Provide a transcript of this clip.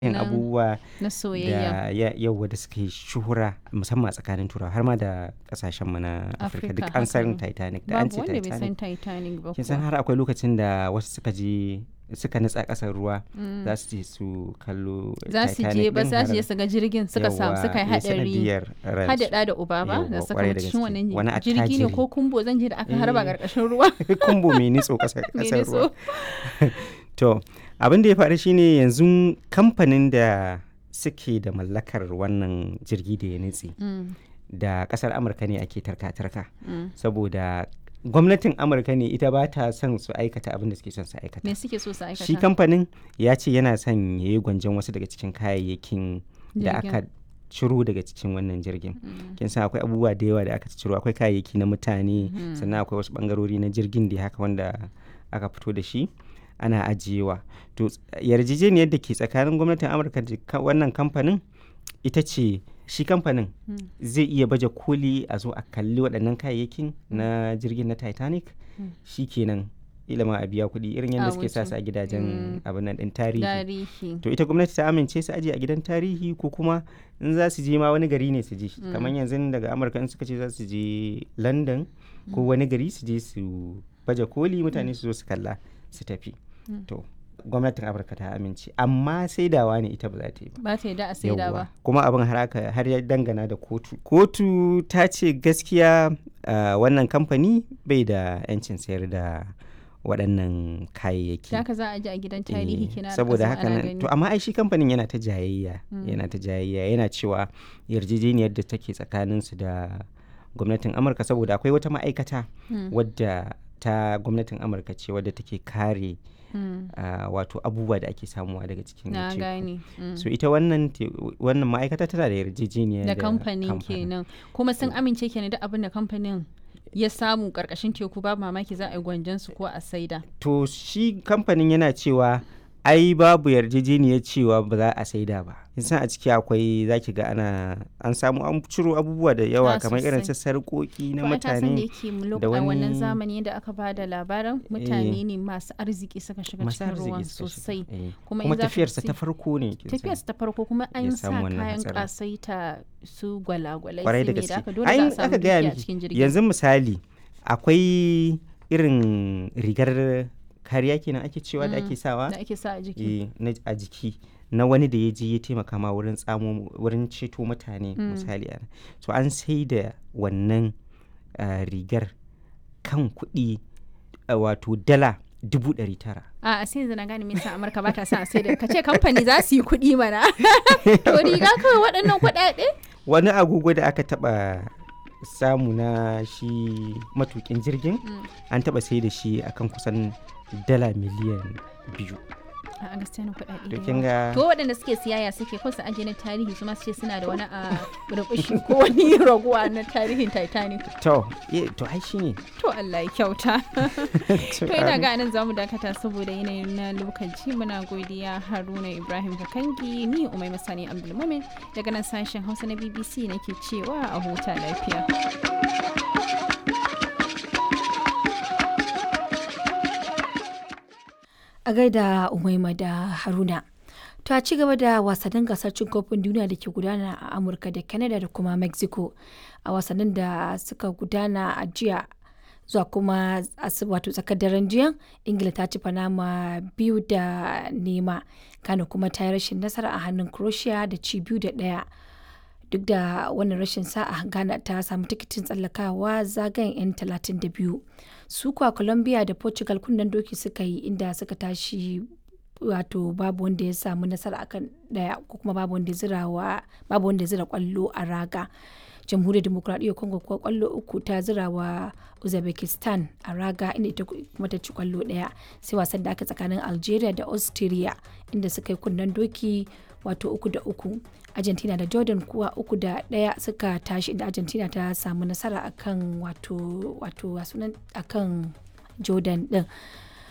yin na abubuwa na soyayya. da yauwa da suka yi shuhura musamman a tsakanin turawa har ma da kasashenmu na Afirka duk Afirka an haka san ne. Titanic da an Babu ce wanda bai san Titanic. Titanic ba Kin san kuwa. har akwai lokacin da wasu suka nutsa ƙasar ruwa Mm. za su je su kallo Za su je Titanic ba din za su je har su ga jirgin suka samu suka yi yawa haɗari sanadiyar ransu. haɗaɗa da uba ba da Yauwa suka kwarai da mutu cikin gaske wannan wani jirgi ne attajiri ko kumbo zan je da aka harba Eh. ƙarƙashin ruwa. kumbo mai nitso ƙasar Me ƙasar ne ruwa. so? To abin da ya faru shine yanzu kamfanin da suke da mallakar wannan jirgi da ya nutse Mm, da ƙasar Amurka ne ake tarka-tarka mm. saboda gwamnatin Amurka ne ita ba ta son su aikata abin da suke son su Me aikata. suke so su Shi aikata? kamfanin ya ce yana son ya yi gwanjon wasu daga cikin kayayyakin da Jirgin. aka ciro daga cikin wannan jirgin. Mm, Kin san akwai abubuwa da yawa da aka ciro, akwai kayayyaki na mutane Mhm. sannan akwai wasu bangarori na jirgin da haka wanda aka fito da shi ana ajiyewa. To yarjejeniyar da ke tsakanin gwamnatin Amurka da wannan kamfanin ita ce shi kamfanin mm, zai iya baje koli a zo a kalli waɗannan kayayyakin na jirgin na Titanic Mm. shi kenan ilama a biya kuɗi irin yadda A suke sa wuce. su a gidajen Mm. abin nan ɗin tarihi. Tarihi. To ita gwamnati ta amince su aje a gidan tarihi ko kuma in za su je ma wani gari ne su je Mm. kamar yanzu daga Amurka in suka ce za su je London ko wani gari su je su baje koli mutane su zo su kalla su tafi. Mm. To gwamnatin Amurka ta amince amma saidawa ne ita ba za ta yi ba. Ba ta yarda a saida Yawwa. ba. Kuma abin har ya dangana da kotu ta ce gaskiya wannan kamfani bai da 'yancin sayar da waɗannan kayayyaki. Da haka za a je a gidan tarihi Eh, kina da saboda ƙasa haka ana nan gani. to amma ai shi kamfanin yana ta jayayya Mm. yana cewa yarjejeniyar da take tsakaninsu da gwamnatin Amurka saboda akwai wata ma'aikata Mm, wadda ta gwamnatin Amurka ce wadda take kare mm. wato abubuwa da ake samuwa daga cikin Na teku. gane. Mm. So ita wannan ma'aikata tana da yarjejeniya Da kamfanin kenan kuma sun amince kenan duk abin da kamfanin ya samu karkashin teku babu mamaki za a yi gwanjon su ko a saida. To shi kamfanin yana cewa ai babu yarjejeniyar cewa ba za a saida ba. San a ciki akwai zaki ga an samu an ciro abubuwa da yawa Ah, kamar irin sosai. su sarƙoƙi na To ai ka san da mutane yake mu da a wannan wani- zamani da aka ba da labaran mutane ne masu arziki suka shiga masu cikin ruwan arziki suka shiga. sosai. Eh, Kuma kuma in za ka tafiyarsa ci- ta farko ne kin san. Tafiyarsa ta farko kuma an ya sa samu wannan kayan hatsarin. kasaita su gwalagwalai Kwarai su da me da gaske. aka dole Ai, za a samu aka gaya dukiya a miki, cikin jirgin. yanzu misali akwai irin rigar kariya kenan ake cewa da ake sawa da ake sa a jiki. a jiki na wani da ya je ya taimaka ma wurin ceto mutane misali ana so an sai da wannan rigar kan kuɗi wato dala 900,000. A sai yanzu na gane me yasa Amurka ba ta sa a sai da kace kamfani za su yi kuɗi mana. To riga kawai waɗannan kuɗaɗe? Wani agogo da aka taɓa samu na shi matukin jirgin an taɓa sai da shi akan kusan dala miliyan 2. A gaskiya na kuɗaɗe To da kin yawa. ga To waɗanda suke siyaya suke ko su ajiye na tarihi su ma su ce suna da wani a rubushi ko wani raguwa na tarihin Titanic. to ai shine To Allah ya kyauta. To ina amin. ga anan zamu dakata saboda yanayin na lokaci muna godiya Haruna Ibrahim Kakangi ni Umai Masani Abdulmumin daga nan sashen Hausa na BBC nake cewa a huta lafiya. A gaida Umaima da Haruna. To a ci gaba da wasannin gasar cin kofin duniya da ke gudana a Amurka da Canada da kuma Mexico. A wasannin da suka gudana a jiya zuwa kuma wato tsakar daren jiya Ingila ta ci Panama 2-0 Kano kuma ta yi rashin nasara a hannun Croatia da ci 2-1. Duk da wannan rashin sa'a Ghana ta samu tikitin tsallakawa zagayen 'yan 32. Su kuwa Colombia da Portugal kunnen doki suka yi inda suka tashi wato babu wanda ya samu nasara akan daya ko kuma babu wanda ya zira kwallo a raga. Jamhuriyar Demokuraɗiyyar Congo kuwa kwallo 3 ta zira wa Uzbekistan a raga inda ita kuma ta ci kwallo 1. Sai wasan da aka tsakanin Algeria da Austria inda suka yi kunnen doki wato 3-3. Argentina da Jordan kuwa 3-1 suka tashi inda Argentina ta samu nasara akan wato akan Jordan din.